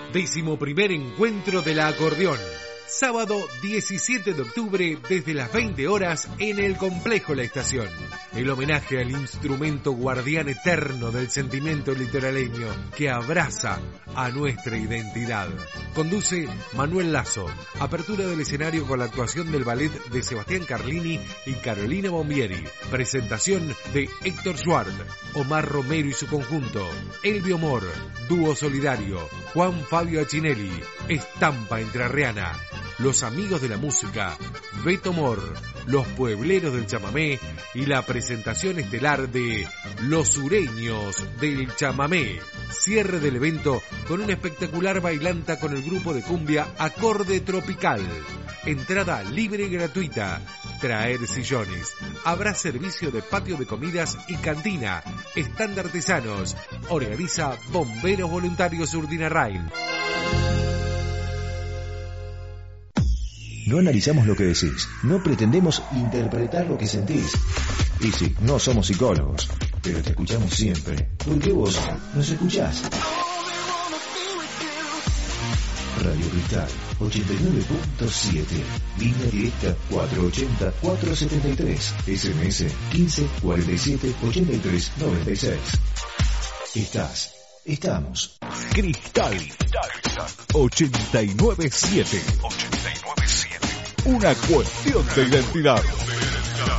11º Encuentro de la Acordeón. Sábado 17 de octubre desde las 20 horas en el Complejo La Estación. El homenaje al instrumento guardián eterno del sentimiento litoraleño que abraza a nuestra identidad. Conduce Manuel Lazo. Apertura del escenario con la actuación del ballet de Sebastián Carlini y Carolina Bombieri. Presentación de Héctor Schwartz, Omar Romero y su conjunto, Elvio Mor, Dúo Solidario, Juan Fabio Achinelli, Estampa Entrerriana, Los Amigos de la Música, Beto Mor, Los Puebleros del Chamamé y la presentación estelar de Los Sureños del Chamamé. Cierre del evento con una espectacular bailanta con el grupo de cumbia Acorde Tropical. Entrada libre y gratuita. Traer sillones. Habrá servicio de patio de comidas y cantina. Stand de artesanos. Organiza Bomberos Voluntarios Urdinarrain. No analizamos lo que decís, no pretendemos interpretar lo que sentís. Y sí, no somos psicólogos, pero te escuchamos siempre, porque vos nos escuchás. Radio Cristal 89.7, línea directa 480-473, SMS 15 47 83 96. Estamos. Cristal 89.7. Una cuestión de identidad.